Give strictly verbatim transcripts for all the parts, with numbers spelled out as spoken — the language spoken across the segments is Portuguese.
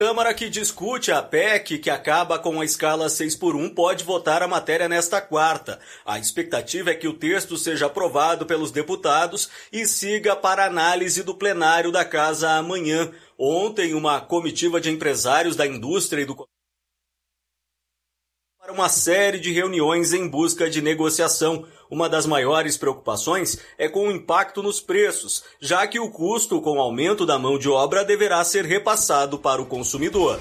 Câmara que discute a P E C, que acaba com a escala seis por um, pode votar a matéria nesta quarta. A expectativa é que o texto seja aprovado pelos deputados e siga para análise do plenário da Casa amanhã. Ontem, uma comitiva de empresários da indústria e do para uma série de reuniões em busca de negociação. Uma das maiores preocupações é com o impacto nos preços, já que o custo com o aumento da mão de obra deverá ser repassado para o consumidor.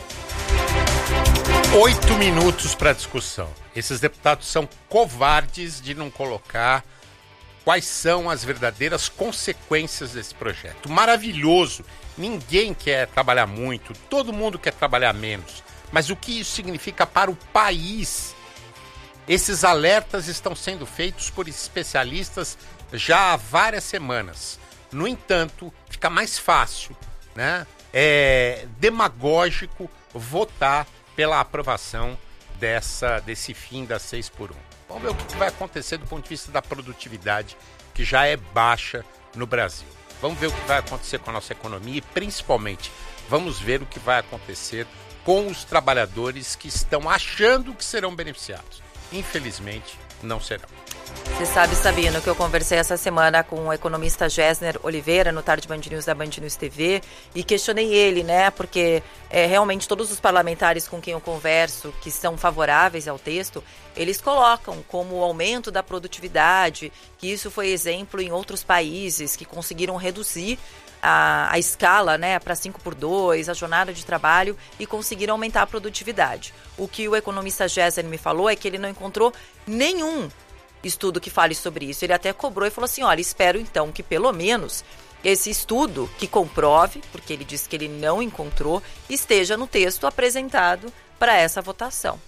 Oito minutos para discussão. Esses deputados são covardes de não colocar quais são as verdadeiras consequências desse projeto. Maravilhoso. Ninguém quer trabalhar muito, todo mundo quer trabalhar menos. Mas o que isso significa para o país? Esses alertas estão sendo feitos por especialistas já há várias semanas. No entanto, fica mais fácil, né? É demagógico votar pela aprovação dessa, desse fim da seis por um. Vamos ver o que vai acontecer do ponto de vista da produtividade, que já é baixa no Brasil. Vamos ver o que vai acontecer com a nossa economia e, principalmente, vamos ver o que vai acontecer com os trabalhadores que estão achando que serão beneficiados. Infelizmente, não serão. Você sabe, Sabino, que eu conversei essa semana com o economista Gessner Oliveira, no Tarde Band News da Band News T V, e questionei ele, né, porque é, realmente todos os parlamentares com quem eu converso, que são favoráveis ao texto, eles colocam como o aumento da produtividade, que isso foi exemplo em outros países que conseguiram reduzir A, a escala, né, para cinco por dois, a jornada de trabalho e conseguiram aumentar a produtividade. O que o economista Gessner me falou é que ele não encontrou nenhum estudo que fale sobre isso. Ele até cobrou e falou assim, olha, espero então que pelo menos esse estudo que comprove, porque ele disse que ele não encontrou, esteja no texto apresentado para essa votação.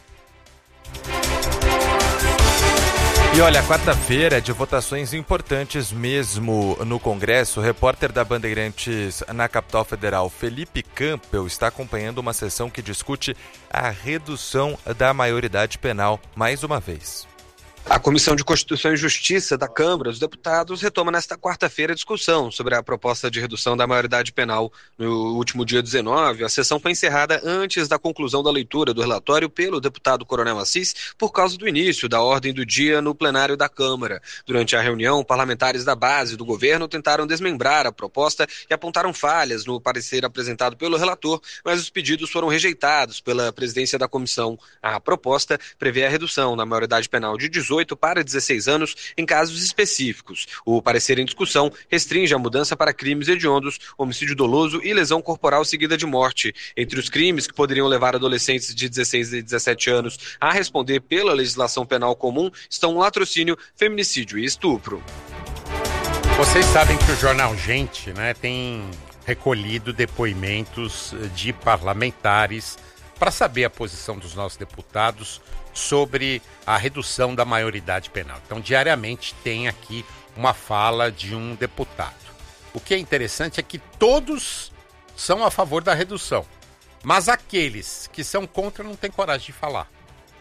E olha, quarta-feira é de votações importantes mesmo no Congresso. O repórter da Bandeirantes na capital federal, Felipe Campbell, está acompanhando uma sessão que discute a redução da maioridade penal mais uma vez. A Comissão de Constituição e Justiça da Câmara dos Deputados retoma nesta quarta-feira a discussão sobre a proposta de redução da maioridade penal. No último dia dezenove, a sessão foi encerrada antes da conclusão da leitura do relatório pelo deputado Coronel Assis por causa do início da ordem do dia no plenário da Câmara. Durante a reunião, parlamentares da base do governo tentaram desmembrar a proposta e apontaram falhas no parecer apresentado pelo relator, mas os pedidos foram rejeitados pela presidência da comissão. A proposta prevê a redução da maioridade penal de dezoito para dezesseis anos em casos específicos. O parecer em discussão restringe a mudança para crimes hediondos, homicídio doloso e lesão corporal seguida de morte. Entre os crimes que poderiam levar adolescentes de dezesseis e dezessete anos a responder pela legislação penal comum estão latrocínio, feminicídio e estupro. Vocês sabem que o jornal Gente, né, tem recolhido depoimentos de parlamentares para saber a posição dos nossos deputados sobre a redução da maioridade penal. Então, diariamente tem aqui uma fala de um deputado. O que é interessante é que todos são a favor da redução, mas aqueles que são contra não têm coragem de falar.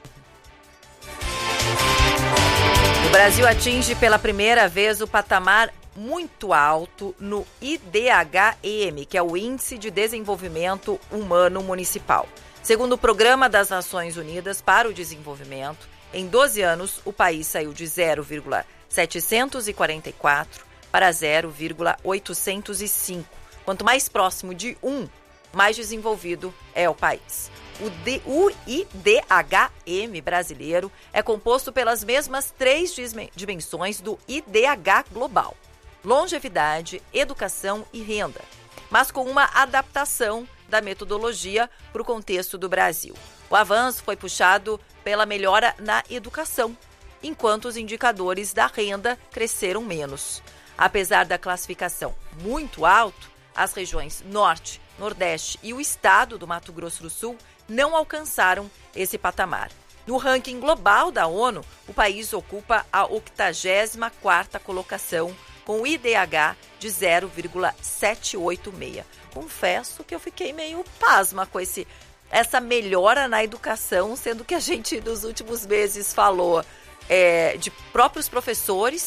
O Brasil atinge pela primeira vez o patamar muito alto no I D H M, que é o Índice de Desenvolvimento Humano Municipal. Segundo o Programa das Nações Unidas para o Desenvolvimento, em doze anos, o país saiu de zero vírgula setecentos e quarenta e quatro para zero vírgula oitocentos e cinco. Quanto mais próximo de um, mais desenvolvido é o país. O, D, o I D H M brasileiro é composto pelas mesmas três dimensões do I D H global: longevidade, educação e renda, mas com uma adaptação da metodologia para o contexto do Brasil. O avanço foi puxado pela melhora na educação, enquanto os indicadores da renda cresceram menos. Apesar da classificação muito alta, as regiões Norte, Nordeste e o estado do Mato Grosso do Sul não alcançaram esse patamar. No ranking global da ONU, o país ocupa a octagésima quarta colocação, com o I D H de zero vírgula setecentos e oitenta e seis. Confesso que eu fiquei meio pasma com esse, essa melhora na educação, sendo que a gente nos últimos meses falou é, de próprios professores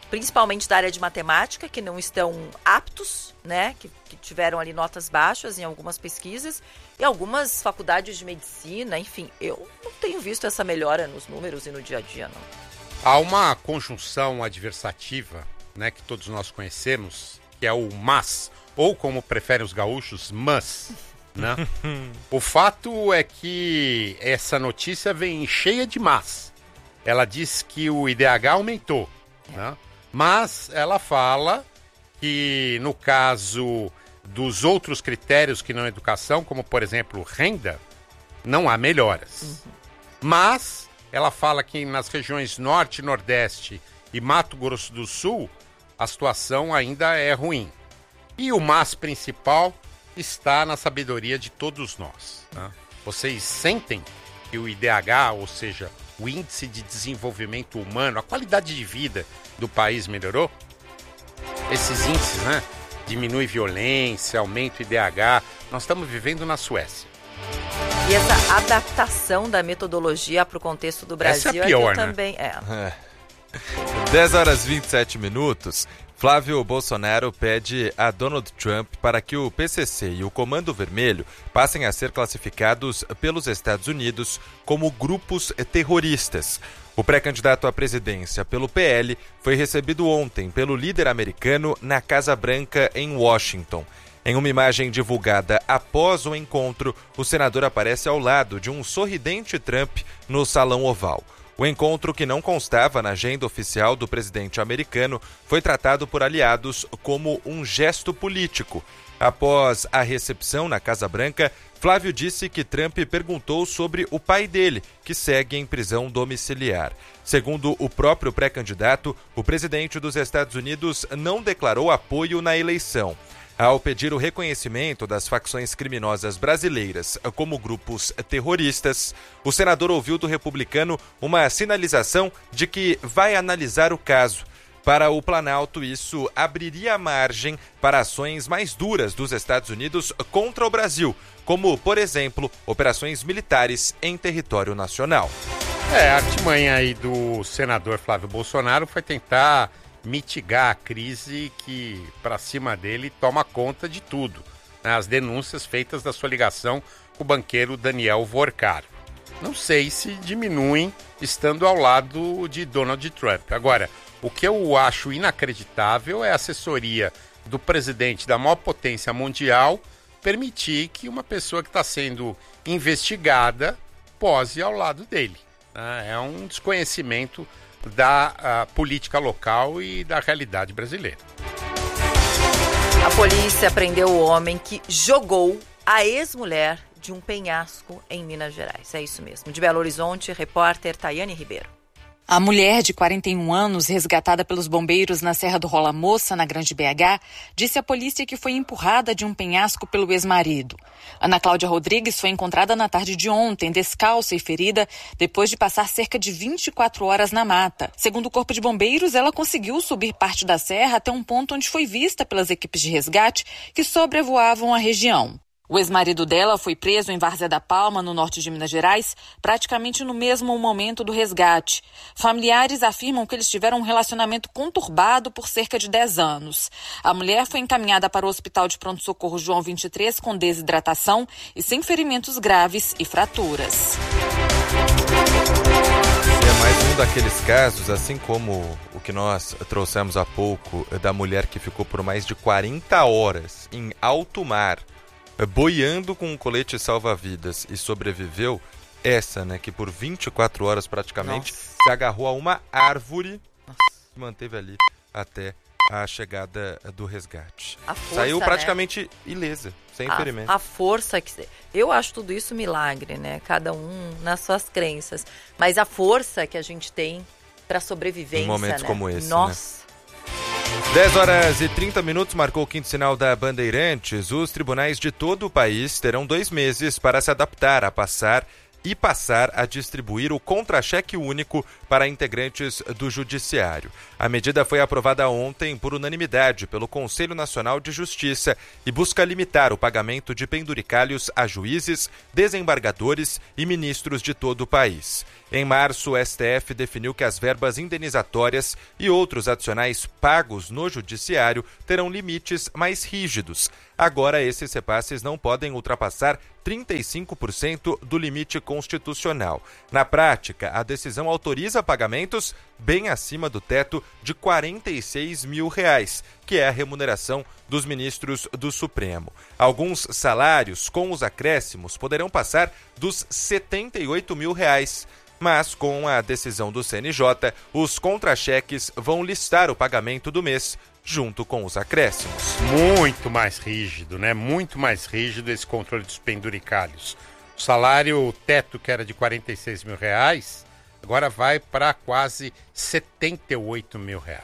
principalmente da área de matemática, que não estão aptos, né? Que, que tiveram ali notas baixas em algumas pesquisas, e algumas faculdades de medicina, enfim, eu não tenho visto essa melhora nos números e no dia a dia, não. Há uma conjunção adversativa, né, que todos nós conhecemos, que é o mas, ou como preferem os gaúchos, mas, né? O fato é que essa notícia vem cheia de mas. Ela diz que o I D H aumentou, né? Mas ela fala que no caso dos outros critérios que não é educação, como por exemplo renda, não há melhoras. Uhum. Mas ela fala que nas regiões Norte, Nordeste e Mato Grosso do Sul, a situação ainda é ruim. E o mas principal está na sabedoria de todos nós. Né? Vocês sentem que o I D H, ou seja, o Índice de Desenvolvimento Humano, a qualidade de vida do país melhorou? Esses índices, né? Diminui violência, aumenta o I D H. Nós estamos vivendo na Suécia. E essa adaptação da metodologia para o contexto do Brasil essa é pior, é que eu né? também... É. É. dez horas e vinte e sete minutos. Flávio Bolsonaro pede a Donald Trump para que o P C C e o Comando Vermelho passem a ser classificados pelos Estados Unidos como grupos terroristas. O pré-candidato à presidência pelo P L foi recebido ontem pelo líder americano na Casa Branca, em Washington. Em uma imagem divulgada após o encontro, o senador aparece ao lado de um sorridente Trump no Salão Oval. O encontro, que não constava na agenda oficial do presidente americano, foi tratado por aliados como um gesto político. Após a recepção na Casa Branca, Flávio disse que Trump perguntou sobre o pai dele, que segue em prisão domiciliar. Segundo o próprio pré-candidato, o presidente dos Estados Unidos não declarou apoio na eleição. Ao pedir o reconhecimento das facções criminosas brasileiras como grupos terroristas, o senador ouviu do republicano uma sinalização de que vai analisar o caso. Para o Planalto, isso abriria margem para ações mais duras dos Estados Unidos contra o Brasil, como, por exemplo, operações militares em território nacional. É, a artimanha aí do senador Flávio Bolsonaro foi tentar mitigar a crise que, para cima dele, toma conta de tudo, né? As denúncias feitas da sua ligação com o banqueiro Daniel Vorcaro. Não sei se diminuem estando ao lado de Donald Trump. Agora, o que eu acho inacreditável é a assessoria do presidente da maior potência mundial permitir que uma pessoa que está sendo investigada pose ao lado dele. É um desconhecimento da política local e da realidade brasileira. A polícia prendeu o homem que jogou a ex-mulher de um penhasco em Minas Gerais. É isso mesmo. De Belo Horizonte, repórter Tayane Ribeiro. A mulher de quarenta e um anos, resgatada pelos bombeiros na Serra do Rola Moça, na Grande B H, disse à polícia que foi empurrada de um penhasco pelo ex-marido. Ana Cláudia Rodrigues foi encontrada na tarde de ontem, descalça e ferida, depois de passar cerca de vinte e quatro horas na mata. Segundo o Corpo de Bombeiros, ela conseguiu subir parte da serra até um ponto onde foi vista pelas equipes de resgate que sobrevoavam a região. O ex-marido dela foi preso em Várzea da Palma, no norte de Minas Gerais, praticamente no mesmo momento do resgate. Familiares afirmam que eles tiveram um relacionamento conturbado por cerca de dez anos. A mulher foi encaminhada para o Hospital de Pronto-Socorro João vinte e três com desidratação e sem ferimentos graves e fraturas. E é mais um daqueles casos, assim como o que nós trouxemos há pouco, da mulher que ficou por mais de quarenta horas em alto mar, boiando com um colete salva-vidas e sobreviveu. Essa, né, que por vinte e quatro horas praticamente Nossa. se agarrou a uma árvore e se manteve ali até a chegada do resgate. Força, Saiu praticamente né? ilesa, sem a, ferimento. A força que... Eu acho tudo isso milagre, né? Cada um nas suas crenças. Mas a força que a gente tem para sobrevivência, em momentos né? como esse, Nossa. Né? dez horas e trinta minutos, marcou o quinto sinal da Bandeirantes. Os tribunais de todo o país terão dois meses para se adaptar a passar e passar a distribuir o contra-cheque único para integrantes do Judiciário. A medida foi aprovada ontem por unanimidade pelo Conselho Nacional de Justiça e busca limitar o pagamento de penduricalhos a juízes, desembargadores e ministros de todo o país. Em março, o S T F definiu que as verbas indenizatórias e outros adicionais pagos no Judiciário terão limites mais rígidos. Agora, esses repasses não podem ultrapassar trinta e cinco por cento do limite constitucional. Na prática, a decisão autoriza pagamentos bem acima do teto de quarenta e seis mil reais, que é a remuneração dos ministros do Supremo. Alguns salários com os acréscimos poderão passar dos setenta e oito mil reais. Mas, com a decisão do C N J, os contra-cheques vão listar o pagamento do mês, junto com os acréscimos. Muito mais rígido, né? Muito mais rígido esse controle dos penduricalhos. O salário teto, que era de quarenta e seis mil reais, agora vai para quase setenta e oito mil reais.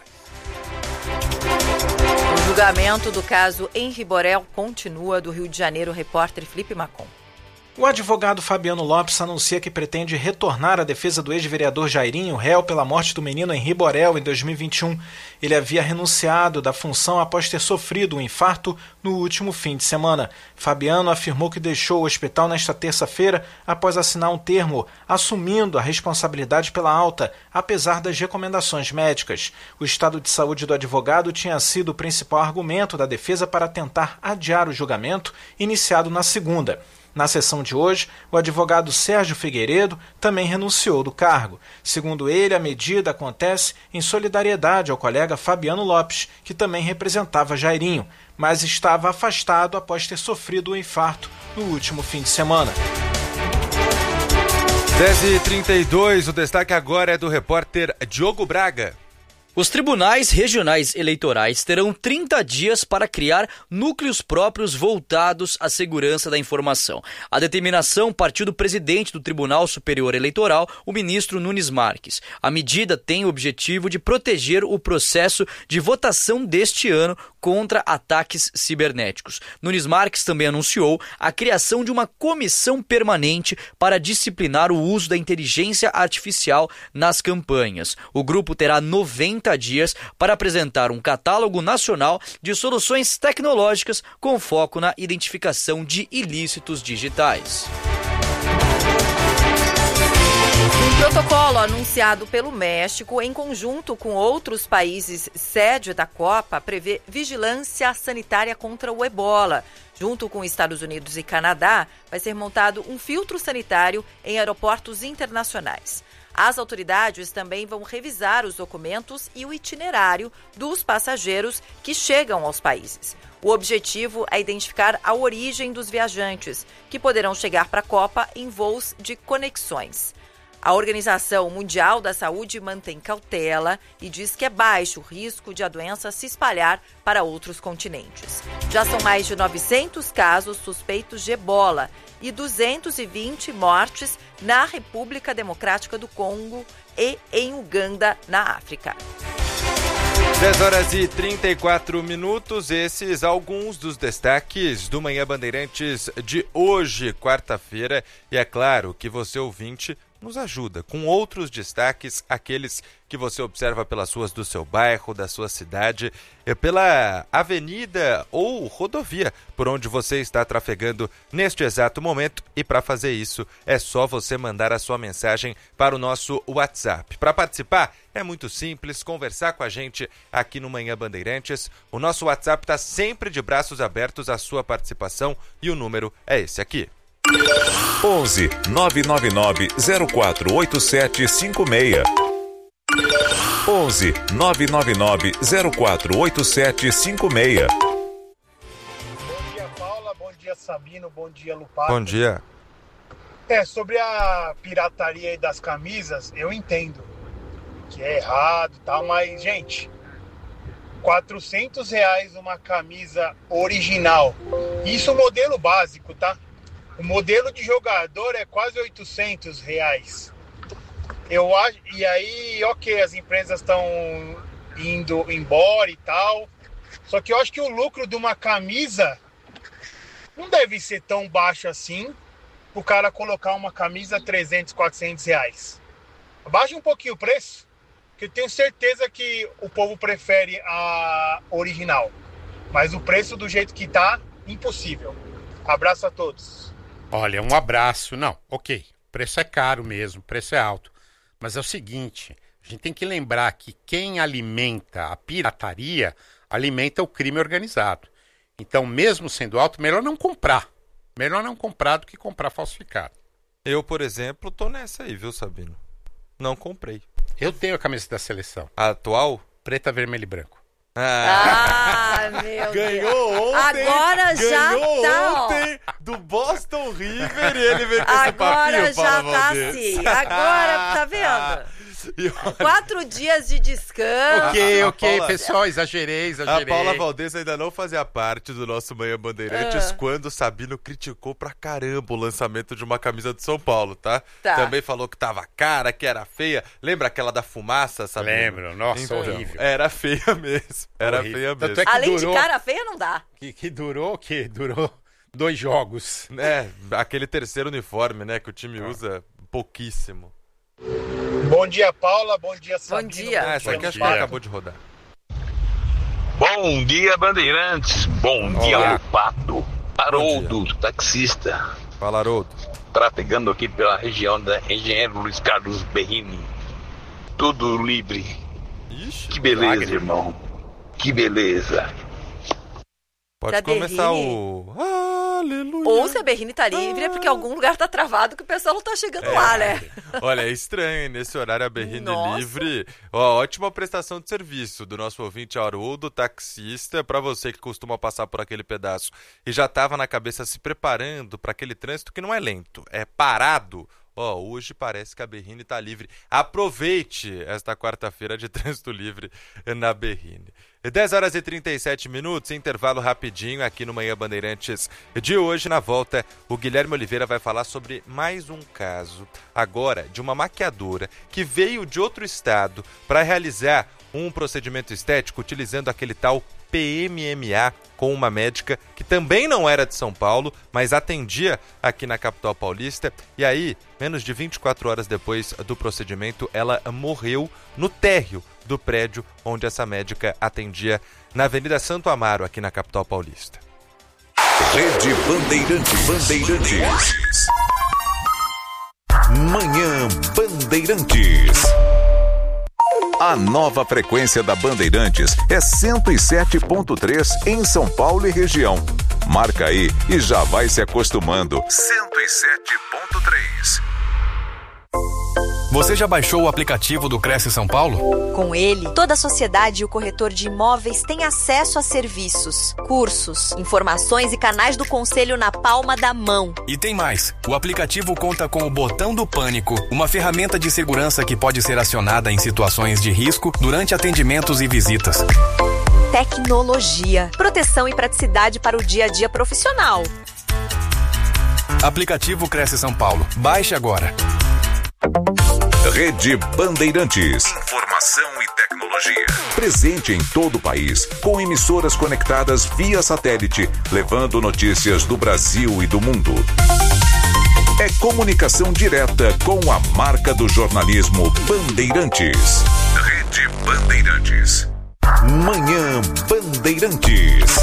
O julgamento do caso Henri Borel continua. Do Rio de Janeiro, o repórter Felipe Macon. O advogado Fabiano Lopes anuncia que pretende retornar à defesa do ex-vereador Jairinho, réu pela morte do menino Henri Borel em dois mil e vinte e um. Ele havia renunciado da função após ter sofrido um infarto no último fim de semana. Fabiano afirmou que deixou o hospital nesta terça-feira após assinar um termo assumindo a responsabilidade pela alta, apesar das recomendações médicas. O estado de saúde do advogado tinha sido o principal argumento da defesa para tentar adiar o julgamento, iniciado na segunda. Na sessão de hoje, o advogado Sérgio Figueiredo também renunciou do cargo. Segundo ele, a medida acontece em solidariedade ao colega Fabiano Lopes, que também representava Jairinho, mas estava afastado após ter sofrido um infarto no último fim de semana. dez e trinta e dois, o destaque agora é do repórter Diogo Braga. Os tribunais regionais eleitorais terão trinta dias para criar núcleos próprios voltados à segurança da informação. A determinação partiu do presidente do Tribunal Superior Eleitoral, o ministro Nunes Marques. A medida tem o objetivo de proteger o processo de votação deste ano contra ataques cibernéticos. Nunes Marques também anunciou a criação de uma comissão permanente para disciplinar o uso da inteligência artificial nas campanhas. O grupo terá noventa dias para apresentar um catálogo nacional de soluções tecnológicas com foco na identificação de ilícitos digitais. Um protocolo anunciado pelo México, em conjunto com outros países sede da Copa, prevê vigilância sanitária contra o ebola. Junto com Estados Unidos e Canadá, vai ser montado um filtro sanitário em aeroportos internacionais. As autoridades também vão revisar os documentos e o itinerário dos passageiros que chegam aos países. O objetivo é identificar a origem dos viajantes, que poderão chegar para a Copa em voos de conexões. A Organização Mundial da Saúde mantém cautela e diz que é baixo o risco de a doença se espalhar para outros continentes. Já são mais de novecentos casos suspeitos de ebola e duzentas e vinte mortes na República Democrática do Congo e em Uganda, na África. dez horas e trinta e quatro minutos, esses alguns dos destaques do Manhã Bandeirantes de hoje, quarta-feira. E é claro que você, ouvinte, nos ajuda com outros destaques, aqueles que você observa pelas ruas do seu bairro, da sua cidade, pela avenida ou rodovia por onde você está trafegando neste exato momento. E para fazer isso, é só você mandar a sua mensagem para o nosso WhatsApp. Para participar, é muito simples, conversar com a gente aqui no Manhã Bandeirantes. O nosso WhatsApp está sempre de braços abertos à sua participação e o número é esse aqui. onze nove nove nove zero quatro oito sete cinco seis. onze nove nove nove zero quatro oito sete cinco seis. Bom dia, Paula. Bom dia, Sabino. Bom dia, Lupato. Bom dia. É, sobre a pirataria aí das camisas, eu entendo que é errado e tal, mas, gente, quatrocentos reais uma camisa original. Isso modelo básico, tá? O modelo de jogador é quase oitocentos reais. Eu acho, e aí, ok, as empresas estão indo embora e tal. Só que eu acho que o lucro de uma camisa não deve ser tão baixo assim pro cara colocar uma camisa trezentos, quatrocentos reais. Abaixa um pouquinho o preço, que eu tenho certeza que o povo prefere a original. Mas o preço do jeito que tá, impossível. Abraço a todos. Olha, um abraço. Não, ok, o preço é caro mesmo, o preço é alto. Mas é o seguinte, a gente tem que lembrar que quem alimenta a pirataria, alimenta o crime organizado. Então, mesmo sendo alto, melhor não comprar. Melhor não comprar do que comprar falsificado. Eu, por exemplo, tô nessa aí, viu, Sabino? Não comprei. Eu tenho a camisa da seleção. A atual? Preta, vermelho e branco. Ah, ah meu ganhou Deus. Ontem, agora já ganhou tá, ontem do Boston River e ele veio com esse agora papinho, já Paulo tá Valdez. assim. Agora, tá vendo? Quatro dias de descanso. Ok, A ok, Paula- pessoal, exagerei, exagerei. A Paula Valdez ainda não fazia parte do nosso Manhã Bandeirantes Ah. quando o Sabino criticou pra caramba o lançamento de uma camisa do São Paulo, tá? Tá. Também falou que tava cara, que era feia. Lembra aquela da fumaça, Sabino? Lembro, nossa, Então, horrível. Era feia mesmo. Era Horrível. feia Tanto mesmo. é que Além durou, de cara feia, não dá. que, que durou o quê? Durou dois jogos. É, aquele terceiro uniforme, né, que o time Ah. usa pouquíssimo. Bom dia, Paula. Bom dia, Sabino. dia. Ah, essa aqui acho que dia. acabou de rodar. Bom dia, Bandeirantes. Bom dia, Olá. Lopato. Haroldo, taxista. Fala, Haroldo. Trafegando aqui pela região da Engenheiro Luiz Carlos Berrini. Tudo livre. Ixi, Que beleza, Wagner. irmão. Que beleza. pode Se a começar Berrini- o... Aleluia. Ou se a Berrini tá livre, é porque algum lugar tá travado que o pessoal não tá chegando É. lá, né? Olha, é estranho, hein? Nesse horário a Berrini Nossa. livre. Ó, ótima prestação de serviço do nosso ouvinte Haroldo, taxista. Pra você que costuma passar por aquele pedaço e já tava na cabeça se preparando para aquele trânsito que não é lento, é parado. Ó, hoje parece que a Berrini tá livre. Aproveite esta quarta-feira de trânsito livre na Berrini. dez horas e trinta e sete minutos, intervalo rapidinho aqui no Manhã Bandeirantes de hoje. Na volta, o Guilherme Oliveira vai falar sobre mais um caso, agora de uma maquiadora que veio de outro estado para realizar um procedimento estético utilizando aquele tal P M M A com uma médica que também não era de São Paulo, mas atendia aqui na capital paulista. E aí, menos de vinte e quatro horas depois do procedimento, ela morreu no térreo do prédio onde essa médica atendia, na Avenida Santo Amaro, aqui na capital paulista. Rede Bandeirantes. Bandeirantes. Manhã Bandeirantes. A nova frequência da Bandeirantes é cento e sete ponto três em São Paulo e região. Marca aí e já vai se acostumando. cento e sete ponto três. Você já baixou o aplicativo do Cresce São Paulo? Com ele, toda a sociedade e o corretor de imóveis têm acesso a serviços, cursos, informações e canais do conselho na palma da mão. E tem mais. O aplicativo conta com o botão do pânico, uma ferramenta de segurança que pode ser acionada em situações de risco durante atendimentos e visitas. Tecnologia, proteção e praticidade para o dia a dia profissional. Aplicativo Cresce São Paulo. Baixe agora. Rede Bandeirantes. Informação e tecnologia. Presente em todo o país, com emissoras conectadas via satélite, levando notícias do Brasil e do mundo. É comunicação direta com a marca do jornalismo Bandeirantes. Rede Bandeirantes. Manhã Bandeirantes.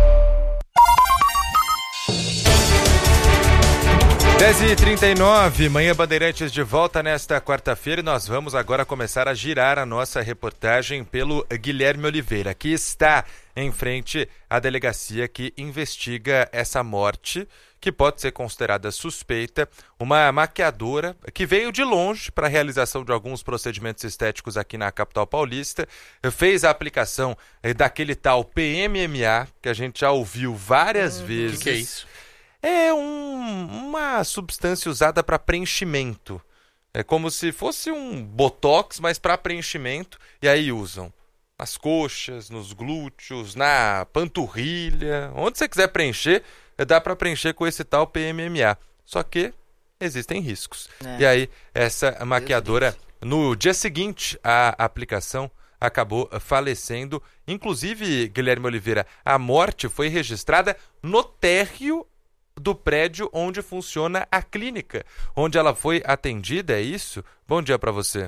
dez e trinta e nove, Manhã Bandeirantes de volta nesta quarta-feira e nós vamos agora começar a girar a nossa reportagem pelo Guilherme Oliveira, que está em frente à delegacia que investiga essa morte, que pode ser considerada suspeita, uma maquiadora que veio de longe para a realização de alguns procedimentos estéticos aqui na capital paulista, fez a aplicação daquele tal P M M A, que a gente já ouviu várias Hum, vezes. O que, que é isso? É um, uma substância usada para preenchimento. É como se fosse um botox, mas para preenchimento. E aí usam nas coxas, nos glúteos, na panturrilha. Onde você quiser preencher, dá para preencher com esse tal P M M A. Só que existem riscos. É. E aí, essa maquiadora, no dia seguinte à aplicação, acabou falecendo. Inclusive, Guilherme Oliveira, a morte foi registrada no térreo do prédio onde funciona a clínica, onde ela foi atendida, é isso? Bom dia para você.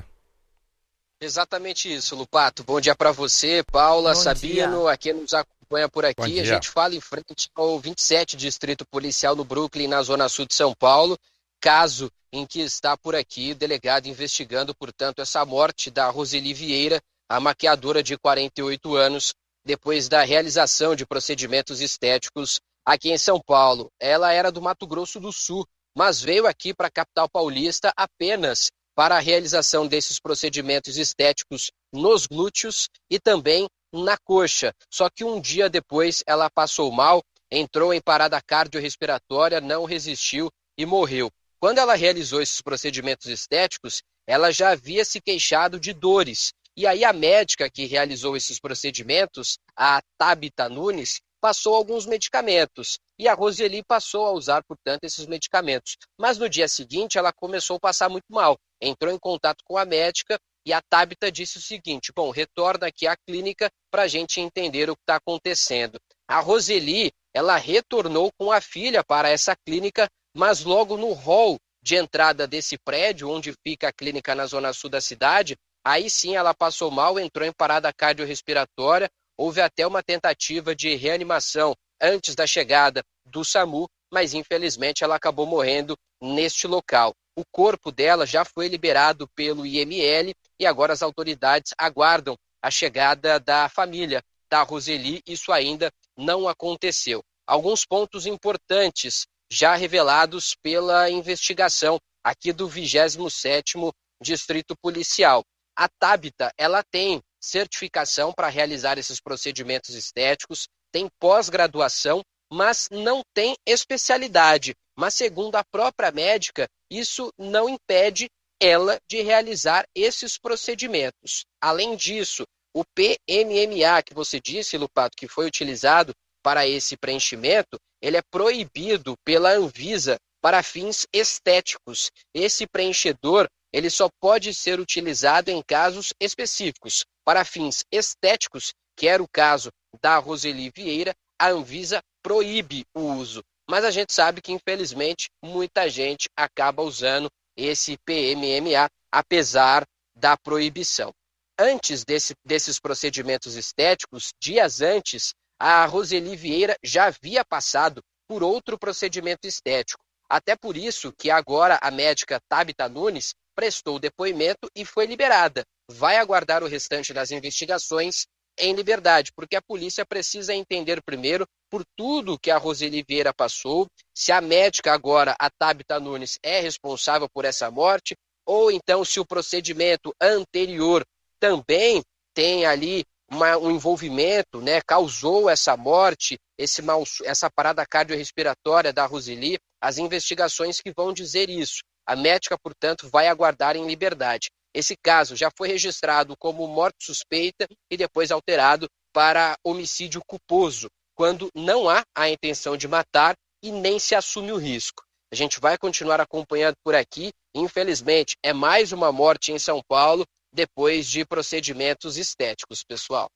Exatamente isso, Lupato. Bom dia para você, Paula, Bom Sabino, dia. Aqui nos acompanha por aqui. A gente fala em frente ao vinte e sete Distrito Policial no Brooklyn, na Zona Sul de São Paulo, caso em que está por aqui o delegado investigando, portanto, essa morte da Roseli Vieira, a maquiadora de quarenta e oito anos, depois da realização de procedimentos estéticos aqui em São Paulo. Ela era do Mato Grosso do Sul, mas veio aqui para a capital paulista apenas para a realização desses procedimentos estéticos nos glúteos e também na coxa. Só que um dia depois ela passou mal, entrou em parada cardiorrespiratória, não resistiu e morreu. Quando ela realizou esses procedimentos estéticos, ela já havia se queixado de dores. E aí a médica que realizou esses procedimentos, a Tabita Nunes, passou alguns medicamentos. E a Roseli passou a usar, portanto, esses medicamentos. Mas no dia seguinte ela começou a passar muito mal. Entrou em contato com a médica e a Tabita disse o seguinte: bom, retorna aqui à clínica para a gente entender o que está acontecendo. A Roseli, ela retornou com a filha para essa clínica, mas logo no hall de entrada desse prédio, onde fica a clínica na zona sul da cidade, aí sim ela passou mal, entrou em parada cardiorrespiratória, houve até uma tentativa de reanimação antes da chegada do SAMU, mas infelizmente ela acabou morrendo neste local. O corpo dela já foi liberado pelo I M L e agora as autoridades aguardam a chegada da família da Roseli. Isso ainda não aconteceu. Alguns pontos importantes já revelados pela investigação aqui do vigésimo sétimo Distrito Policial. A Tabita, ela tem certificação para realizar esses procedimentos estéticos, tem pós-graduação, mas não tem especialidade. Mas segundo a própria médica, isso não impede ela de realizar esses procedimentos. Além disso, o P M M A que você disse, Lupato, que foi utilizado para esse preenchimento, ele é proibido pela Anvisa para fins estéticos. Esse preenchedor, ele só pode ser utilizado em casos específicos. Para fins estéticos, que era o caso da Roseli Vieira, a Anvisa proíbe o uso. Mas a gente sabe que, infelizmente, muita gente acaba usando esse P M M A, apesar da proibição. Antes desse, desses procedimentos estéticos, dias antes, a Roseli Vieira já havia passado por outro procedimento estético. Até por isso que agora a médica Tabita Nunes prestou o depoimento e foi liberada. Vai aguardar o restante das investigações em liberdade, porque a polícia precisa entender primeiro por tudo que a Roseli Vieira passou, se a médica agora, a Tabita Nunes, é responsável por essa morte, ou então se o procedimento anterior também tem ali uma, um envolvimento, né, causou essa morte, esse mal, essa parada cardiorrespiratória da Roseli. As investigações que vão dizer isso. A médica, portanto, vai aguardar em liberdade. Esse caso já foi registrado como morte suspeita e depois alterado para homicídio culposo, quando não há a intenção de matar e nem se assume o risco. A gente vai continuar acompanhando por aqui. Infelizmente, é mais uma morte em São Paulo depois de procedimentos estéticos, pessoal.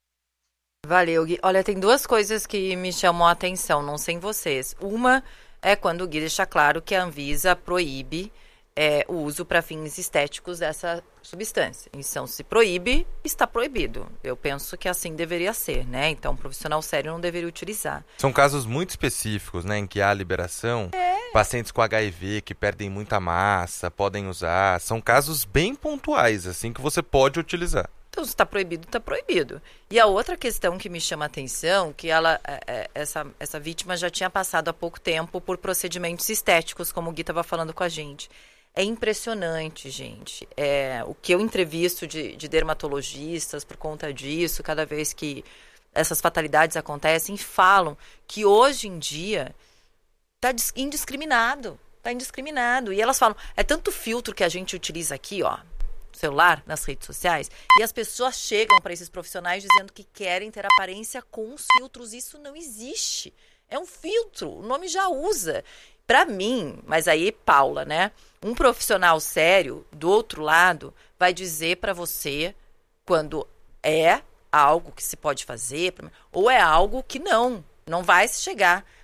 Valeu, Gui. Olha, tem duas coisas que me chamam a atenção, não sei em vocês. Uma é quando o Gui deixa claro que a Anvisa proíbe É, o uso para fins estéticos dessa substância. Então, se proíbe, está proibido. Eu penso que assim deveria ser, né? Então, um profissional sério não deveria utilizar. São casos muito específicos, né, em que há liberação. É. Pacientes com H I V que perdem muita massa, podem usar. São casos bem pontuais, assim, que você pode utilizar. Então, se está proibido, está proibido. E a outra questão que me chama a atenção, que ela, é, essa, essa vítima já tinha passado há pouco tempo por procedimentos estéticos, como o Gui estava falando com a gente. É impressionante, gente. É, o que eu entrevisto de, de dermatologistas por conta disso, cada vez que essas fatalidades acontecem, falam que hoje em dia está indiscriminado. Está indiscriminado. E elas falam, é tanto filtro que a gente utiliza aqui, ó, no celular, nas redes sociais, e as pessoas chegam para esses profissionais dizendo que querem ter aparência com os filtros. Isso não existe. É um filtro, o nome já usa. Para mim, mas aí, Paula, né? Um profissional sério, do outro lado, vai dizer para você quando é algo que se pode fazer ou é algo que não, não vai se chegar.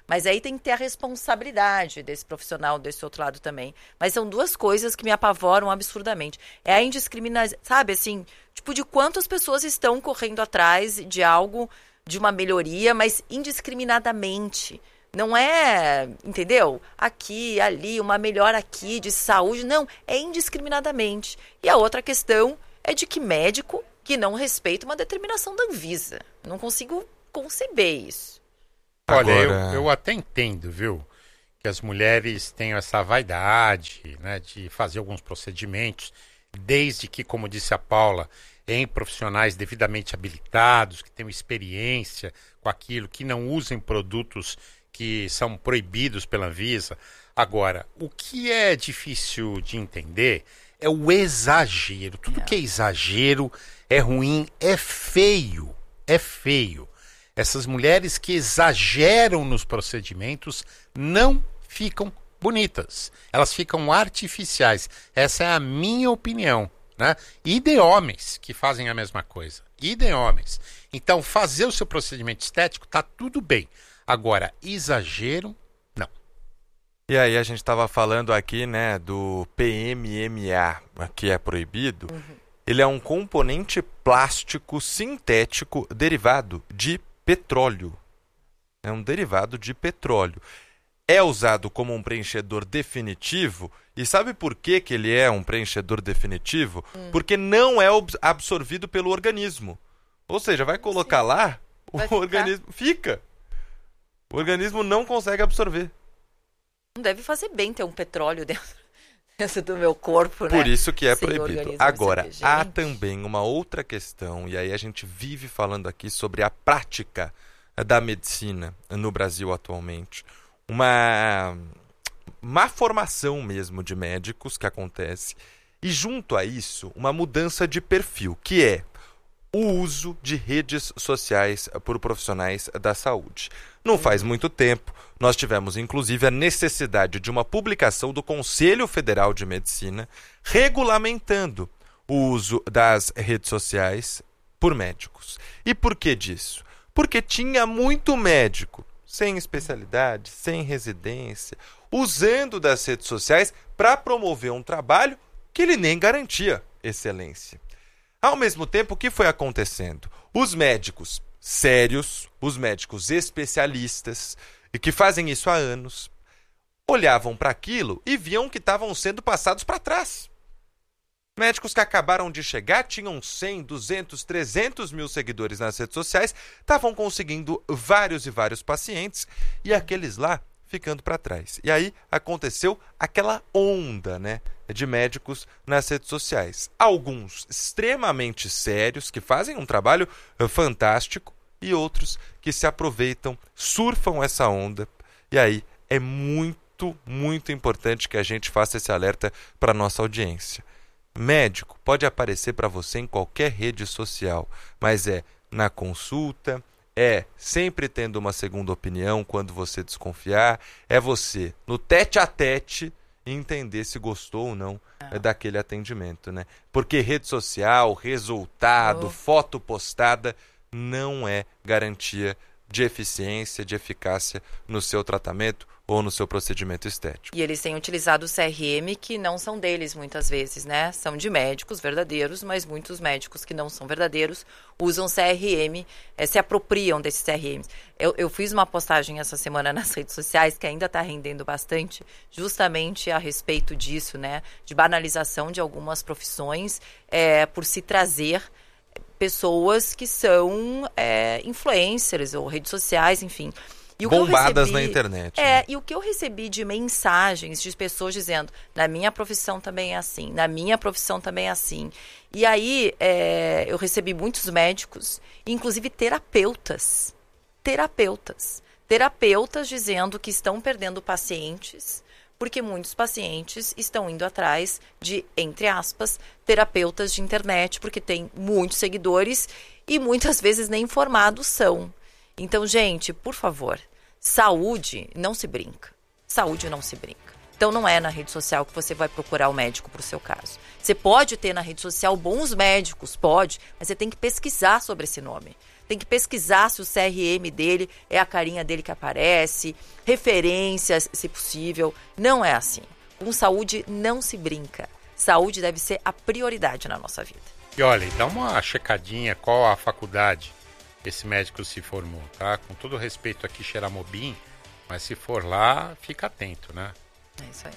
Mas aí tem que ter a responsabilidade desse profissional desse outro lado também. Mas são duas coisas que me apavoram absurdamente. É a indiscriminação, sabe, assim, tipo, de quantas pessoas estão correndo atrás de algo, de uma melhoria, mas indiscriminadamente. Não é, entendeu? Aqui, ali, uma melhora aqui de saúde. Não, é indiscriminadamente. E a outra questão é de que médico que não respeita uma determinação da Anvisa. Não consigo conceber isso. Olha, Agora... eu, eu até entendo, viu, que as mulheres tenham essa vaidade, né, de fazer alguns procedimentos, desde que, como disse a Paula, em profissionais devidamente habilitados, que tenham experiência com aquilo, que não usem produtos que são proibidos pela Anvisa. Agora, o que é difícil de entender é o exagero. Tudo que é exagero é ruim, é feio, é feio. Essas mulheres que exageram nos procedimentos não ficam bonitas. Elas ficam artificiais. Essa é a minha opinião, né? E de homens que fazem a mesma coisa. E de homens. Então, fazer o seu procedimento estético está tudo bem. Agora, exagero, não. E aí a gente estava falando aqui, né, do P M M A, que é proibido. Uhum. Ele é um componente plástico sintético derivado de petróleo. É um derivado de petróleo. É usado como um preenchedor definitivo. E sabe por que, que ele é um preenchedor definitivo? Hum. Porque não é absorvido pelo organismo. Ou seja, vai colocar Sim. lá, o vai organismo ficar. fica. O organismo não consegue absorver. Não deve fazer bem ter um petróleo dentro, dentro do meu corpo, né? Por isso que é Sem proibido. Agora, há também uma outra questão, e aí a gente vive falando aqui sobre a prática da medicina no Brasil atualmente. Uma má formação mesmo de médicos que acontece. E junto a isso, uma mudança de perfil, que é o uso de redes sociais por profissionais da saúde. Não faz muito tempo, nós tivemos inclusive a necessidade de uma publicação do Conselho Federal de Medicina regulamentando o uso das redes sociais por médicos. E por que disso? Porque tinha muito médico sem especialidade, sem residência, usando das redes sociais para promover um trabalho que ele nem garantia excelência. Ao mesmo tempo, o que foi acontecendo? Os médicos sérios, os médicos especialistas, e que fazem isso há anos, olhavam para aquilo e viam que estavam sendo passados para trás. Médicos que acabaram de chegar, tinham cem, duzentos, trezentos mil seguidores nas redes sociais, estavam conseguindo vários e vários pacientes, e aqueles lá ficando para trás. E aí aconteceu aquela onda, né, de médicos nas redes sociais. Alguns extremamente sérios, que fazem um trabalho fantástico, e outros que se aproveitam, surfam essa onda. E aí é muito, muito importante que a gente faça esse alerta para a nossa audiência. Médico pode aparecer para você em qualquer rede social, mas é na consulta, é sempre tendo uma segunda opinião quando você desconfiar, é você no tete a tete entender se gostou ou não ah. daquele atendimento, né? Porque rede social, resultado, oh. foto postada não é garantia de eficiência, de eficácia no seu tratamento ou no seu procedimento estético. E eles têm utilizado o C R M que não são deles muitas vezes, né? São de médicos verdadeiros, mas muitos médicos que não são verdadeiros usam C R M, é, se apropriam desses C R Ms. Eu, eu fiz uma postagem essa semana nas redes sociais que ainda está rendendo bastante, justamente a respeito disso, né? De banalização de algumas profissões, é, por se trazer pessoas que são é, influencers ou redes sociais, enfim. E o bombadas recebi, na internet. É, né? E o que eu recebi de mensagens de pessoas dizendo, na minha profissão também é assim, na minha profissão também é assim. E aí é, eu recebi muitos médicos, inclusive terapeutas, terapeutas, terapeutas dizendo que estão perdendo pacientes, porque muitos pacientes estão indo atrás de, entre aspas, terapeutas de internet, porque tem muitos seguidores e muitas vezes nem informados são. Então, gente, por favor, saúde não se brinca. Saúde não se brinca. Então, não é na rede social que você vai procurar o médico para o seu caso. Você pode ter na rede social bons médicos, pode, mas você tem que pesquisar sobre esse nome. tem que pesquisar se o C R M dele é a carinha dele que aparece, referências, se possível. Não é assim. Com saúde não se brinca. Saúde deve ser a prioridade na nossa vida. E olha, dá uma checadinha qual a faculdade esse médico se formou, tá? Com todo respeito aqui, Xeramobim, mas se for lá, fica atento, né? É isso aí.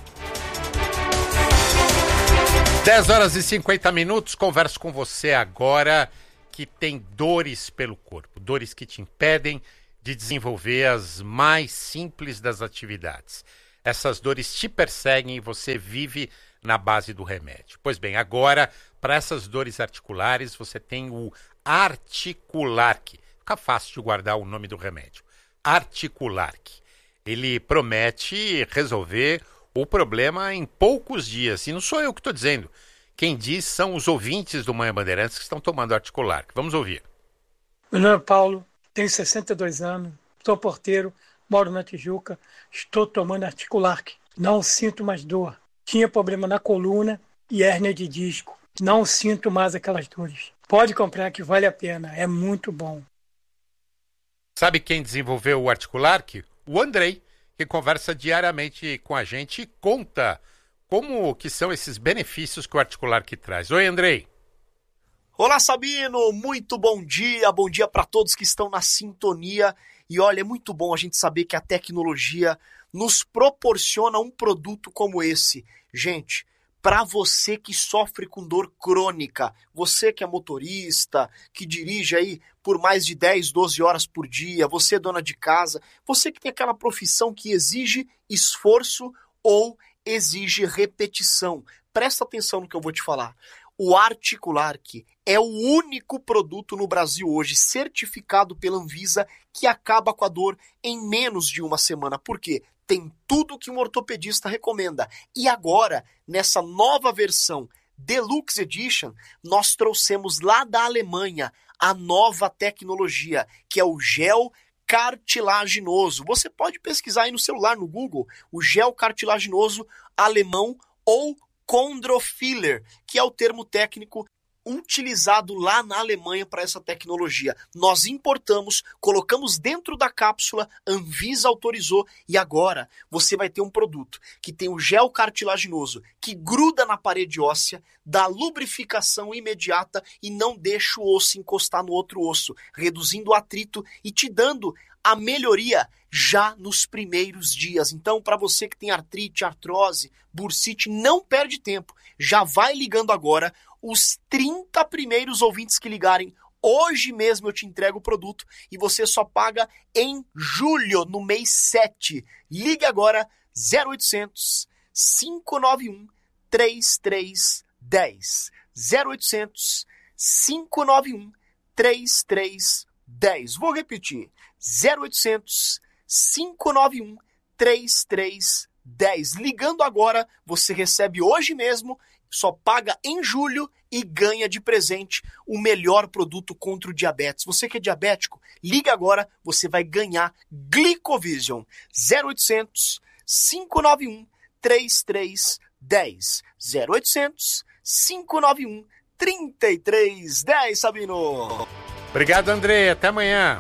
dez horas e cinquenta minutos, converso com você agora que tem dores pelo corpo, dores que te impedem de desenvolver as mais simples das atividades. Essas dores te perseguem e você vive na base do remédio. Pois bem, agora, para essas dores articulares, você tem o Articulark. Fica fácil de guardar o nome do remédio. Articulark. Ele promete resolver o problema em poucos dias. E não sou eu que estou dizendo. Quem diz são os ouvintes do Manhã Bandeirantes que estão tomando Articulark. Vamos ouvir. Meu nome é Paulo, tenho sessenta e dois anos, sou porteiro, moro na Tijuca, estou tomando Articulark. Não sinto mais dor. Tinha problema na coluna e hérnia de disco. Não sinto mais aquelas dores. Pode comprar que vale a pena, é muito bom. Sabe quem desenvolveu o Articulark? O Andrei, que conversa diariamente com a gente e conta como que são esses benefícios que o Articulark traz. Oi, Andrei. Olá, Sabino, muito bom dia, bom dia para todos que estão na sintonia. E olha, é muito bom a gente saber que a tecnologia nos proporciona um produto como esse. Gente, para você que sofre com dor crônica, você que é motorista, que dirige aí por mais de dez, doze horas por dia, você dona de casa, você que tem aquela profissão que exige esforço ou exige repetição. Presta atenção no que eu vou te falar. O Articulark é o único produto no Brasil hoje certificado pela Anvisa que acaba com a dor em menos de uma semana. Por quê? Tem tudo que um ortopedista recomenda. E agora, nessa nova versão Deluxe Edition, nós trouxemos lá da Alemanha a nova tecnologia, que é o gel cartilaginoso. Você pode pesquisar aí no celular, no Google, o gel cartilaginoso alemão ou Chondrofiller, que é o termo técnico utilizado lá na Alemanha para essa tecnologia. Nós importamos, colocamos dentro da cápsula, Anvisa autorizou e agora você vai ter um produto que tem o gel cartilaginoso que gruda na parede óssea, dá lubrificação imediata e não deixa o osso encostar no outro osso, reduzindo o atrito e te dando a melhoria já nos primeiros dias. Então, para você que tem artrite, artrose, bursite, não perde tempo. Já vai ligando agora. Os trinta primeiros ouvintes que ligarem, hoje mesmo eu te entrego o produto e você só paga em julho, no mês sete. Ligue agora, zero oitocentos, cinco nove um, três três um zero. zero oitocentos, cinco nove um, três três um zero. Vou repetir, zero oitocentos, cinco nove um, três três um zero. Ligando agora, você recebe hoje mesmo, só paga em julho e ganha de presente o melhor produto contra o diabetes. Você que é diabético, liga agora, você vai ganhar Glicovision. zero oitocentos, cinco nove um, três três um zero. zero oitocentos, cinco nove um, três três um zero, Sabino. Obrigado, André. Até amanhã.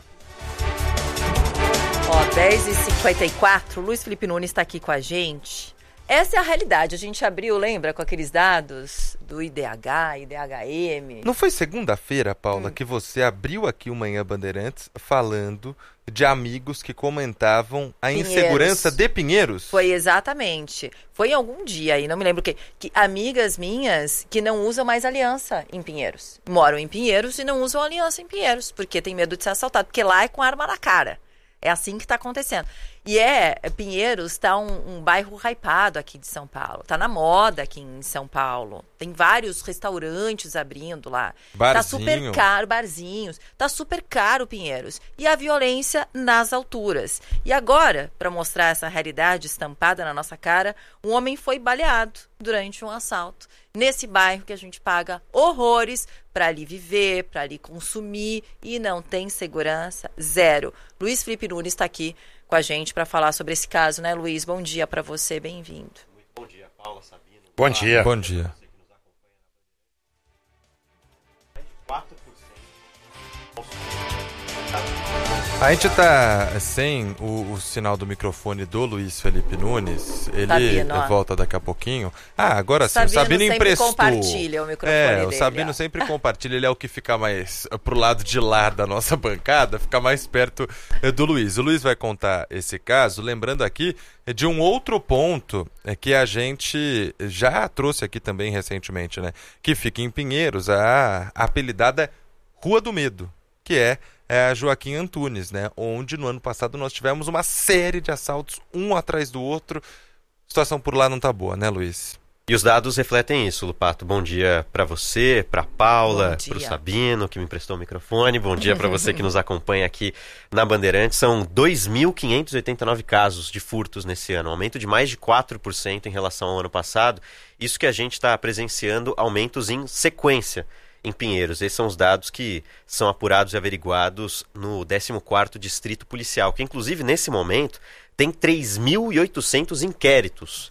Ó, dez e cinquenta e quatro, Luiz Felipe Nunes está aqui com a gente. Essa é a realidade. A gente abriu, lembra, com aqueles dados do I D H, I D H M. Não foi segunda-feira, Paula, hum. que você abriu aqui o Manhã Bandeirantes falando de amigos que comentavam a Pinheiros. Insegurança de Pinheiros? Foi exatamente. Foi em algum dia aí, não me lembro o quê. Que amigas minhas que não usam mais aliança em Pinheiros. Moram em Pinheiros e não usam aliança em Pinheiros, porque tem medo de ser assaltado, porque lá é com arma na cara. É assim que está acontecendo. E é, Pinheiros está um, um bairro hypado aqui de São Paulo. Está na moda aqui em São Paulo. Tem vários restaurantes abrindo lá. Barzinho. Tá super caro, barzinhos. Tá super caro Pinheiros. E a violência nas alturas. E agora, para mostrar essa realidade estampada na nossa cara, um homem foi baleado durante um assalto. Nesse bairro que a gente paga horrores para ali viver, para ali consumir e não tem segurança zero. Luiz Felipe Nunes está aqui com a gente para falar sobre esse caso, né, Luiz? Bom dia para você, bem-vindo. Muito bom dia, Paula, Sabino. Bom dia. Bom dia. quatro por cento A gente tá sem o, o sinal do microfone do Luiz Felipe Nunes. Ele Sabino, volta daqui a pouquinho. Ah, agora sim. O Sabino emprestou. Compartilha o microfone é, dele. O Sabino ó. sempre compartilha. Ele é o que fica mais pro lado de lá da nossa bancada, fica mais perto do Luiz. O Luiz vai contar esse caso, lembrando aqui de um outro ponto que a gente já trouxe aqui também recentemente, né? Que fica em Pinheiros, a, a apelidada Rua do Medo, que é É a Joaquim Antunes, né? Onde no ano passado nós tivemos uma série de assaltos, um atrás do outro. A situação por lá não tá boa, né, Luiz? E os dados refletem isso, Lupato. Bom dia para você, para Paula, para o Sabino, que me emprestou o microfone. Bom dia para você que nos acompanha aqui na Bandeirantes. São dois mil quinhentos e oitenta e nove casos de furtos nesse ano, um aumento de mais de quatro por cento em relação ao ano passado. Isso que a gente está presenciando aumentos em sequência em Pinheiros. Esses são os dados que são apurados e averiguados no décimo quarto Distrito Policial, que inclusive nesse momento tem três mil e oitocentos inquéritos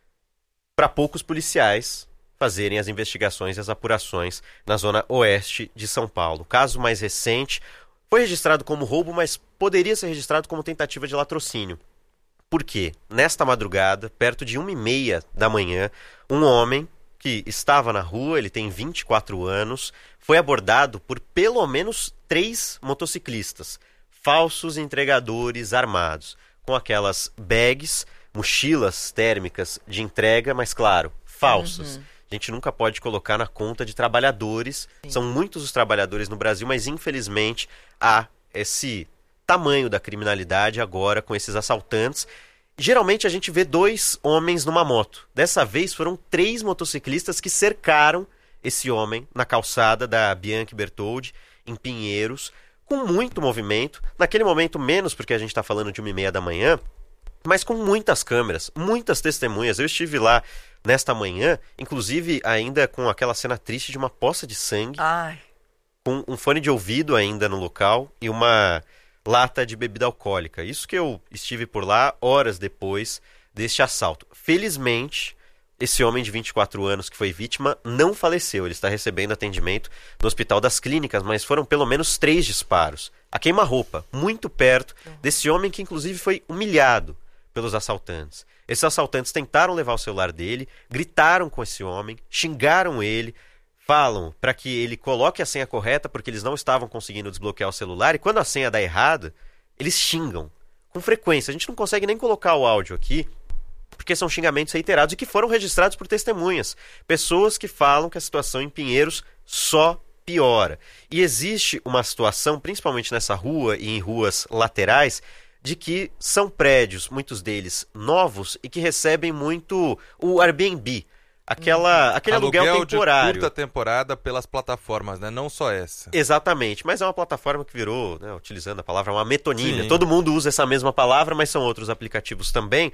para poucos policiais fazerem as investigações e as apurações na zona oeste de São Paulo. O caso mais recente foi registrado como roubo, mas poderia ser registrado como tentativa de latrocínio. Por quê? Nesta madrugada, perto de uma e meia da manhã, um homem que estava na rua, ele tem vinte e quatro anos, foi abordado por pelo menos três motociclistas, falsos entregadores armados, com aquelas bags, mochilas térmicas de entrega, mas claro, falsas. Uhum. A gente nunca pode colocar na conta de trabalhadores, Sim. São muitos os trabalhadores no Brasil, mas infelizmente há esse tamanho da criminalidade agora com esses assaltantes. Geralmente a gente vê dois homens numa moto. Dessa vez foram três motociclistas que cercaram esse homem na calçada da Bianchi Bertoldi, em Pinheiros, com muito movimento. Naquele momento menos, porque a gente está falando de uma e meia da manhã, mas com muitas câmeras, muitas testemunhas. Eu estive lá nesta manhã, inclusive ainda com aquela cena triste de uma poça de sangue, Ai. com um fone de ouvido ainda no local e uma lata de bebida alcoólica. Isso que eu estive por lá horas depois deste assalto. Felizmente, esse homem de vinte e quatro anos que foi vítima não faleceu. Ele está recebendo atendimento no Hospital das Clínicas, mas foram pelo menos três disparos a queima-roupa, muito perto desse homem que inclusive foi humilhado pelos assaltantes. Esses assaltantes tentaram levar o celular dele, gritaram com esse homem, xingaram ele, falam para que ele coloque a senha correta porque eles não estavam conseguindo desbloquear o celular, e quando a senha dá errada, eles xingam com frequência. A gente não consegue nem colocar o áudio aqui, porque são xingamentos reiterados e que foram registrados por testemunhas. Pessoas que falam que a situação em Pinheiros só piora. E existe uma situação, principalmente nessa rua e em ruas laterais, de que são prédios, muitos deles novos, e que recebem muito o Airbnb. Aquela, aquele aluguel, aluguel temporário. De curta temporada pelas plataformas, né? Não só essa. Exatamente, mas é uma plataforma que virou, né, utilizando a palavra, uma metonímia. Sim. Todo mundo usa essa mesma palavra, mas são outros aplicativos também.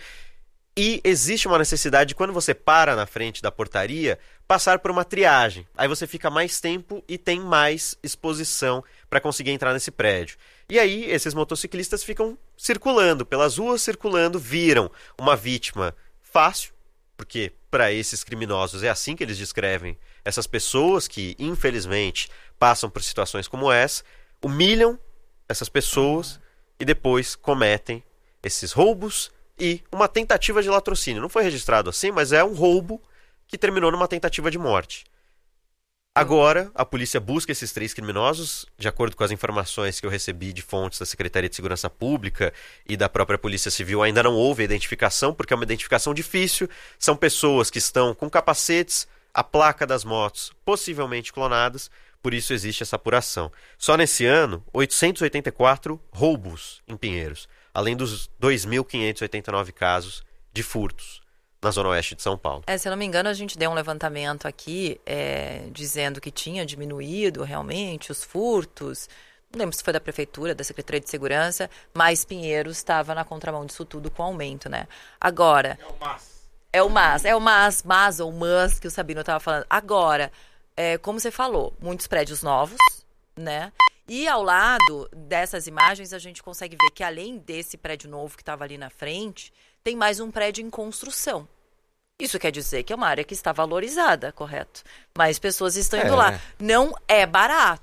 E existe uma necessidade de, quando você para na frente da portaria, passar por uma triagem. Aí você fica mais tempo e tem mais exposição para conseguir entrar nesse prédio. E aí esses motociclistas ficam circulando pelas ruas, circulando, viram uma vítima fácil, porque para esses criminosos é assim que eles descrevem essas pessoas que, infelizmente, passam por situações como essa, humilham essas pessoas e depois cometem esses roubos e uma tentativa de latrocínio. Não foi registrado assim, mas é um roubo que terminou numa tentativa de morte. Agora, a polícia busca esses três criminosos, de acordo com as informações que eu recebi de fontes da Secretaria de Segurança Pública e da própria Polícia Civil. Ainda não houve a identificação, porque é uma identificação difícil. São pessoas que estão com capacetes, a placa das motos possivelmente clonadas, por isso existe essa apuração. Só nesse ano, oitocentos e oitenta e quatro roubos em Pinheiros, além dos dois mil quinhentos e oitenta e nove casos de furtos na zona oeste de São Paulo. É, se eu não me engano, a gente deu um levantamento aqui é, dizendo que tinha diminuído realmente os furtos. Não lembro se foi da Prefeitura, da Secretaria de Segurança, mas Pinheiros estava na contramão disso tudo com aumento, né? Agora... É o mas. É o mas, é o mas, mas ou mas que o Sabino estava falando. Agora, é, como você falou, muitos prédios novos, né? E ao lado dessas imagens a gente consegue ver que, além desse prédio novo que estava ali na frente, tem mais um prédio em construção. Isso quer dizer que é uma área que está valorizada, correto? Mais pessoas estão indo é. lá. Não é barato.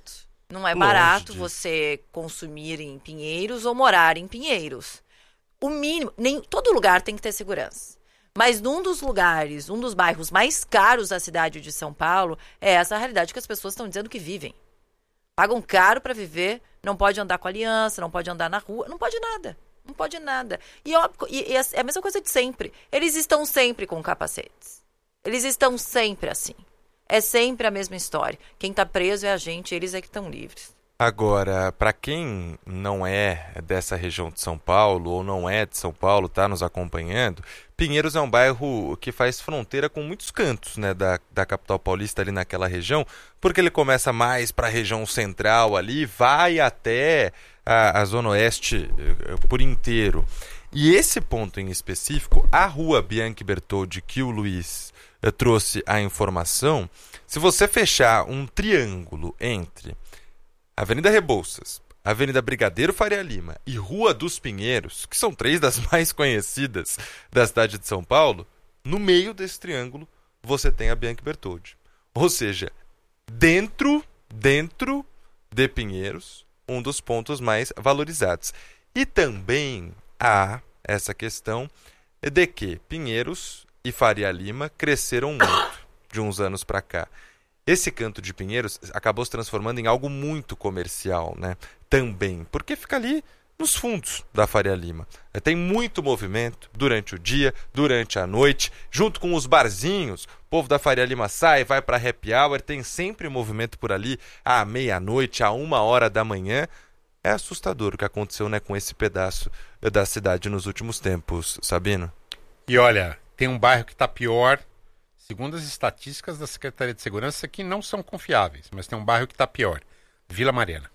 Não é Longe barato disso. você consumir em Pinheiros ou morar em Pinheiros. O mínimo, nem todo lugar tem que ter segurança. Mas num dos lugares, um dos bairros mais caros da cidade de São Paulo, é essa a realidade que as pessoas estão dizendo que vivem. Pagam caro para viver, não pode andar com aliança, não pode andar na rua, não pode nada. Não pode nada. E, óbvio, e, e é a mesma coisa de sempre. Eles estão sempre com capacetes. Eles estão sempre assim. É sempre a mesma história. Quem está preso é a gente, eles é que estão livres. Agora, para quem não é dessa região de São Paulo ou não é de São Paulo, está nos acompanhando, Pinheiros é um bairro que faz fronteira com muitos cantos, né, da, da capital paulista ali naquela região, porque ele começa mais para a região central ali, vai até a, a zona oeste por inteiro. E esse ponto em específico, a rua Bianchi Bertoldi, que o Luiz eh, trouxe a informação, se você fechar um triângulo entre Avenida Rebouças, Avenida Brigadeiro Faria Lima e Rua dos Pinheiros, que são três das mais conhecidas da cidade de São Paulo, no meio desse triângulo você tem a Bianchi Bertoldi. Ou seja, dentro, dentro de Pinheiros, um dos pontos mais valorizados. E também há essa questão de que Pinheiros e Faria Lima cresceram muito de uns anos para cá. Esse canto de Pinheiros acabou se transformando em algo muito comercial, né? Também, porque fica ali nos fundos da Faria Lima. Tem muito movimento durante o dia, durante a noite, junto com os barzinhos. O povo da Faria Lima sai, vai para happy hour, tem sempre movimento por ali à meia-noite, à uma hora da manhã. É assustador o que aconteceu, né, com esse pedaço da cidade nos últimos tempos, Sabino. E olha, tem um bairro que está pior. Segundo as estatísticas da Secretaria de Segurança, que não são confiáveis, mas tem um bairro que está pior. Vila Mariana.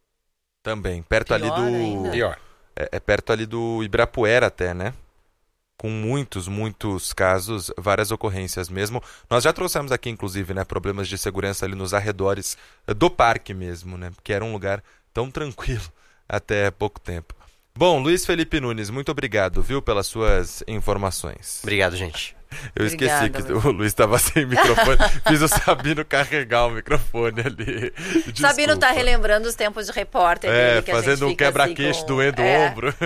Também, perto Pior ali do... ainda. Pior. É, é perto ali do Ibirapuera até, né? Com muitos, muitos casos, várias ocorrências mesmo. Nós já trouxemos aqui, inclusive, né, problemas de segurança ali nos arredores do parque mesmo, né? Que era um lugar tão tranquilo até pouco tempo. Bom, Luiz Felipe Nunes, muito obrigado, viu, pelas suas informações. Obrigado, gente. Eu Obrigada, esqueci que meu. o Luiz estava sem microfone. Fiz o Sabino carregar o microfone ali. Desculpa. Sabino tá relembrando os tempos de repórter É, dele, que a gente fazendo um fica quebra-queixo, assim com... doendo é, o ombro.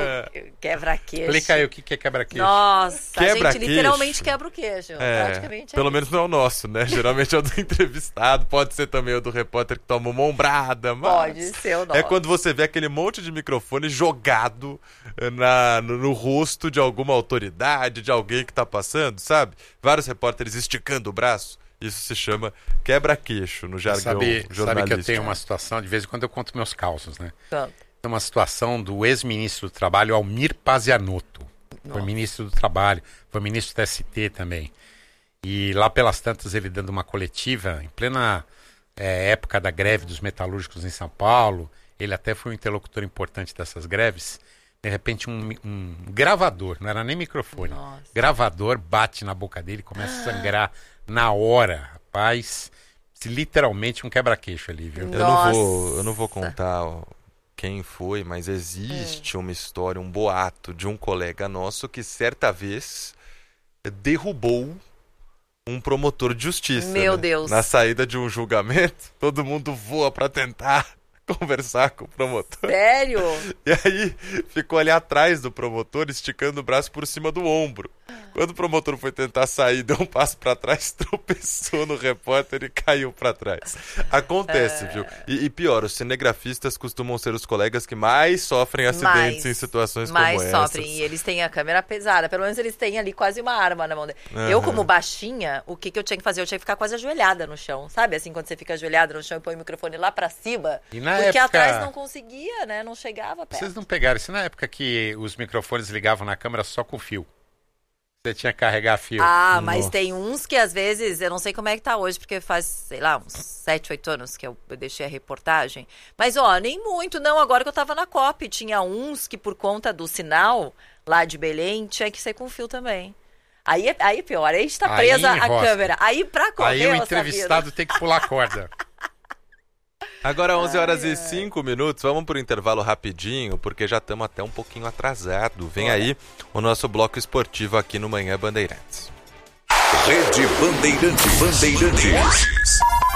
É. Quebra-queixo. Explica aí o que é quebra-queixo. Nossa, a gente Quebra-queixo. literalmente quebra o queijo. É, Praticamente é pelo isso. menos não é o nosso, né? Geralmente é o do entrevistado, pode ser também o do repórter que toma uma ombrada, mas... Pode ser o nosso. É quando você vê aquele monte de microfone jogado na, no, no rosto de alguma autoridade, de alguém que tá passando, sabe? Vários repórteres esticando o braço. Isso se chama quebra-queixo no jargão Sabe, jornalístico. sabe que eu tenho uma situação, de vez em quando eu conto meus causos, né? Pronto. Tem uma situação do ex-ministro do Trabalho, Almir Pazianotto. Foi ministro do Trabalho, foi ministro do S T também. E lá pelas tantas ele dando uma coletiva, em plena é, época da greve dos metalúrgicos em São Paulo, ele até foi um interlocutor importante dessas greves. De repente um, um gravador, não era nem microfone, Nossa. gravador bate na boca dele e começa a sangrar na hora, rapaz. Literalmente um quebra-queixo ali, viu? Eu não vou, eu não vou contar ó, quem foi, mas existe uma história, um boato de um colega nosso que certa vez derrubou um promotor de justiça. Meu né? Deus. Na saída de um julgamento, todo mundo voa para tentar conversar com o promotor. Sério? E aí ficou ali atrás do promotor, esticando o braço por cima do ombro. Quando o promotor foi tentar sair, deu um passo para trás, tropeçou no repórter e caiu para trás. Acontece, é... viu? E, e pior, os cinegrafistas costumam ser os colegas que mais sofrem acidentes mais, em situações mais como essas. Mais sofrem, e eles têm a câmera pesada. Pelo menos eles têm ali quase uma arma na mão dele. Uhum. Eu, como baixinha, o que, que eu tinha que fazer? Eu tinha que ficar quase ajoelhada no chão. Sabe assim, quando você fica ajoelhada no chão e põe o microfone lá para cima? E na porque época... atrás não conseguia, né? Não chegava perto. Vocês não pegaram isso na época que os microfones ligavam na câmera só com fio? Você tinha que carregar fio. Ah, mas Nossa. Tem uns que às vezes, eu não sei como é que tá hoje, porque faz, sei lá, uns sete, oito anos que eu, eu deixei a reportagem. Mas, ó, nem muito, não. Agora que eu tava na COP, tinha uns que por conta do sinal lá de Belém, tinha que ser com fio também. Aí, aí pior, aí a gente tá presa a câmera. Aí pra correr, aí o entrevistado Sabino. Tem que pular a corda. Agora onze horas ai, e cinco minutos, vamos pro intervalo rapidinho, porque já estamos até um pouquinho atrasado. Vem Olha. Aí o nosso bloco esportivo aqui no Manhã Bandeirantes. Rede Bandeirantes. Bandeirantes.